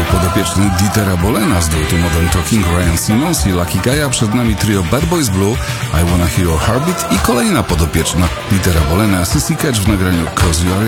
podopieczny Dietera Bolena z duetu Modern Talking, Ryan Simmons i Lucky Guy'a. Przed nami trio Bad Boys Blue, I Wanna Hear Your Heartbeat i kolejna podopieczna Dietera Bolena, Sissy Catch w nagraniu 'Cause You Are